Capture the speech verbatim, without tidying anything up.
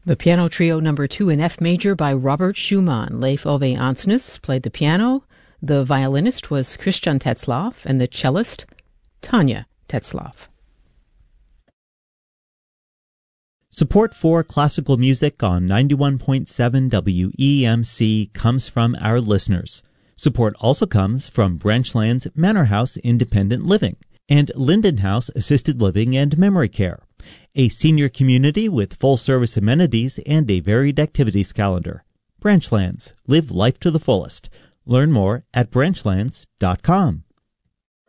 The Piano Trio Number two in F Major by Robert Schumann. Leif Ove Ansnes played the piano, the violinist was Christian Tetzlaff, and the cellist, Tanya Tetzlaff. Support for classical music on ninety-one point seven W E M C comes from our listeners. Support also comes from Branchlands Manor House Independent Living and Linden House Assisted Living and Memory Care, a senior community with full-service amenities and a varied activities calendar. Branchlands. Live life to the fullest. Learn more at branchlands dot com.